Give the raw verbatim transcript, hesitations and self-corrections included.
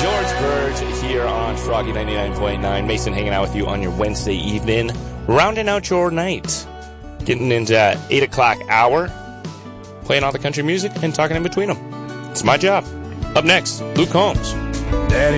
George Burge here on Froggy ninety-nine point nine. Mason hanging out with you on your Wednesday evening, rounding out your night, getting into that eight o'clock hour, playing all the country music and talking in between them. It's my job. Up next, Luke Combs. Daddy